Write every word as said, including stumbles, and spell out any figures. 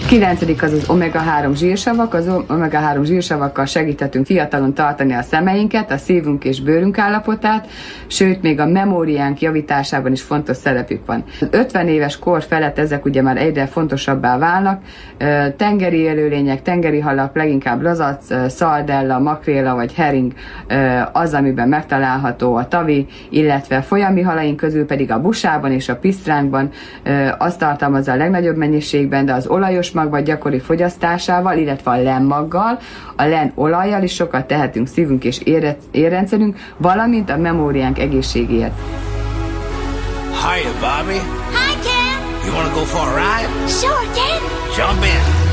Kilencedik az az omega három zsírsavak. Az omega három zsírsavakkal segíthetünk fiatalon tartani a szemeinket, a szívünk és bőrünk állapotát, sőt, még a memóriánk javításában is fontos szerepük van. ötven éves kor felett ezek ugye már egyre fontosabbá válnak. Tengeri élőlények, tengeri halak, leginkább lazac, szardella, makréla vagy hering az, amiben megtalálható a tavi, illetve folyami halaink közül pedig a busában és a pisztránkban azt tartalmazza a legnagyobb mennyiségben, de az olajos magva gyakori fogyasztásával, illetve a lenmaggal, a len olajjal is sokat tehetünk szívünk és érrendszerünk, valamint a memóriánk egészségéért. Hiya, Bobby. Hi, Ken. You wanna go for a ride? Sure, Ken. Jump in.